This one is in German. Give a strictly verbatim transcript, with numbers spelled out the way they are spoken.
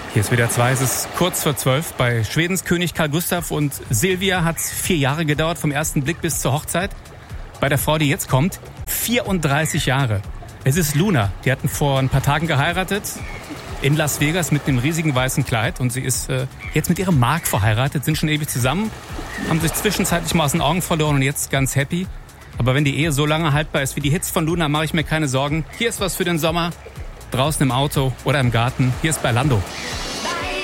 Hier ist W D R zwei, es ist kurz vor zwölf bei Schwedens König Carl Gustaf und Silvia hat es vier Jahre gedauert, vom ersten Blick bis zur Hochzeit. Bei der Frau, die jetzt kommt, vierunddreißig Jahre. Es ist Luna, die hatten vor ein paar Tagen geheiratet in Las Vegas mit einem riesigen weißen Kleid und sie ist äh, jetzt mit ihrem Mark verheiratet, sind schon ewig zusammen, haben sich zwischenzeitlich mal aus den Augen verloren und jetzt ganz happy. Aber wenn die Ehe so lange haltbar ist wie die Hits von Luna, mache ich mir keine Sorgen. Hier ist was für den Sommer, draußen im Auto oder im Garten. Hier ist Bailando.